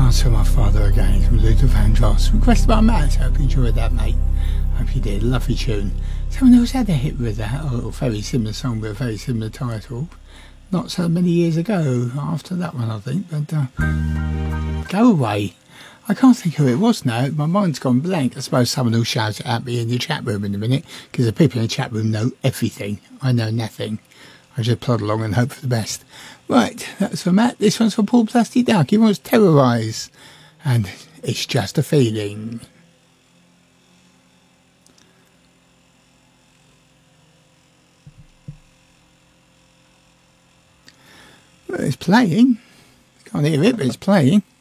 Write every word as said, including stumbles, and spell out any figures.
To My Father Again from Luther Vandross, requested by Matt. Hope you enjoyed that, mate. Hope you did. Lovely tune. Someone else had a hit with that, or a very similar song with a very similar title, not so many years ago after that one, I think. But uh, Go Away. I can't think who it was now. My mind's gone blank. I suppose someone will shout it at me in the chat room in a minute, because the people in the chat room know everything. I know nothing. I just plod along and hope for the best. Right, that's for Matt. This one's for Paul Plasty Duck. He wants Terrorise. And It's Just a Feeling. Well, it's playing. Can't hear it, but it's playing.